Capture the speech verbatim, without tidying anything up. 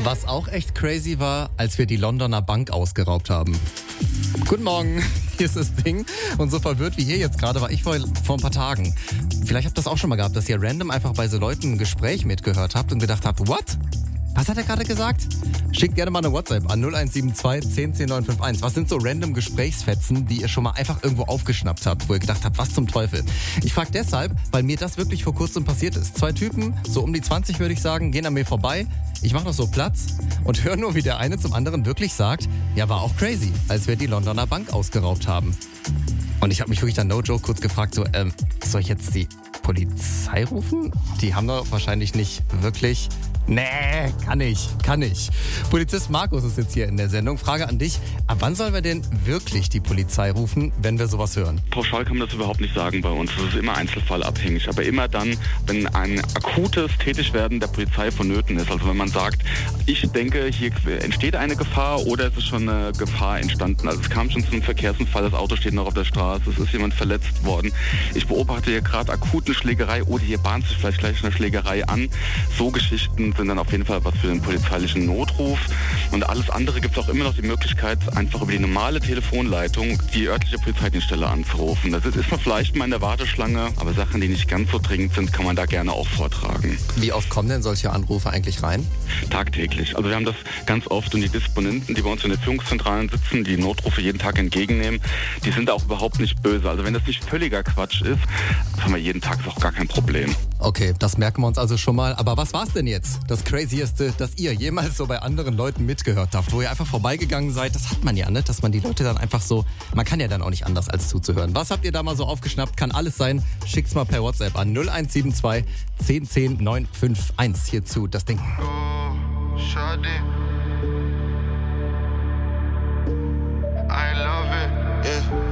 Was auch echt crazy war, als wir die Londoner Bank ausgeraubt haben. Guten Morgen, hier ist das Ding. Und so verwirrt wie hier jetzt gerade war ich vor, vor ein paar Tagen. Vielleicht habt ihr das auch schon mal gehabt, dass ihr random einfach bei so Leuten ein Gespräch mitgehört habt und gedacht habt, what? Was hat er gerade gesagt? Schickt gerne mal eine WhatsApp an null eins sieben zwei zehn zehn neun fünf eins. Was sind so random Gesprächsfetzen, die ihr schon mal einfach irgendwo aufgeschnappt habt, wo ihr gedacht habt, was zum Teufel? Ich frage deshalb, weil mir das wirklich vor kurzem passiert ist. Zwei Typen, so um die zwanzig würde ich sagen, gehen an mir vorbei. Ich mache noch so Platz und höre nur, wie der eine zum anderen wirklich sagt, ja, war auch crazy, als wir die Londoner Bank ausgeraubt haben. Und ich habe mich wirklich dann no joke kurz gefragt, so, ähm, soll ich jetzt die Polizei rufen? Die haben doch wahrscheinlich nicht wirklich... Nee, kann ich, kann ich. Polizist Markus ist jetzt hier in der Sendung. Frage an dich, ab wann sollen wir denn wirklich die Polizei rufen, wenn wir sowas hören? Pauschal kann man das überhaupt nicht sagen bei uns. Das ist immer einzelfallabhängig. Aber immer dann, wenn ein akutes Tätigwerden der Polizei vonnöten ist. Also wenn man sagt, ich denke, hier entsteht eine Gefahr oder es ist schon eine Gefahr entstanden. Also es kam schon zu einem Verkehrsunfall, das Auto steht noch auf der Straße, es ist jemand verletzt worden. Ich beobachte hier gerade akute Schlägerei oder hier bahnt sich vielleicht gleich eine Schlägerei an. So Geschichten sind dann auf jeden Fall was für den polizeilichen Notruf. Und alles andere gibt es auch immer noch die Möglichkeit, einfach über die normale Telefonleitung die örtliche Polizeidienststelle anzurufen. Das ist man vielleicht mal in der Warteschlange, aber Sachen, die nicht ganz so dringend sind, kann man da gerne auch vortragen. Wie oft kommen denn solche Anrufe eigentlich rein? Tagtäglich. Also wir haben das ganz oft und die Disponenten, die bei uns in den Führungszentralen sitzen, die Notrufe jeden Tag entgegennehmen, die sind auch überhaupt nicht böse. Also wenn das nicht völliger Quatsch ist, das haben wir jeden Tag, ist auch gar kein Problem. Okay, das merken wir uns also schon mal. Aber was war's denn jetzt? Das Crazieste, das ihr jemals so bei anderen Leuten mitgehört habt, wo ihr einfach vorbeigegangen seid, das hat man ja, ne? Dass man die Leute dann einfach so, man kann ja dann auch nicht anders als zuzuhören. Was habt ihr da mal so aufgeschnappt? Kann alles sein. Schickt's mal per WhatsApp an null eins sieben zwei zehn zehn neun fünf eins hierzu. Das Ding. Oh, schade.